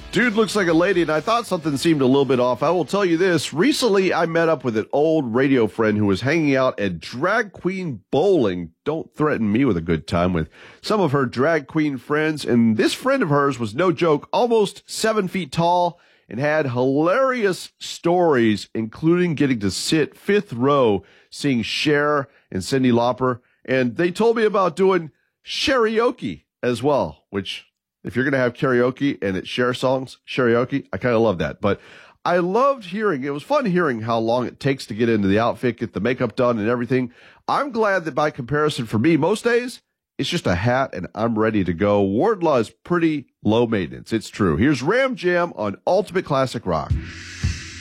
Dude looks like a lady, and I thought something seemed a little bit off. I will tell you this. Recently, I met up with an old radio friend who was hanging out at Drag Queen Bowling. Don't threaten me with a good time with some of her drag queen friends. And this friend of hers was no joke, almost 7 feet tall, and had hilarious stories, including getting to sit fifth row, seeing Cher and Cyndi Lauper. And they told me about doing karaoke as well, which... if you're going to have karaoke and it's Cher songs, karaoke, I kind of love that. But I loved hearing, it was fun hearing how long it takes to get into the outfit, get the makeup done and everything. I'm glad that by comparison for me, most days, it's just a hat and I'm ready to go. Wardlaw is pretty low maintenance. It's true. Here's Ram Jam on Ultimate Classic Rock.